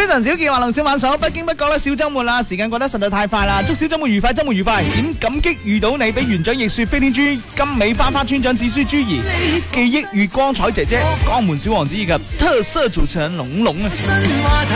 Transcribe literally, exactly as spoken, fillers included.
早晨小健話龍小晚手，不經不覺啦，小週末啦，時間過得實在太快啦，祝小週末愉快，週末愉快。點感激遇到你，俾園長亦雪飛天豬、金美花花村長子書朱兒、記憶月光彩姐姐、江門小王子以及特色主持人龍龍啊！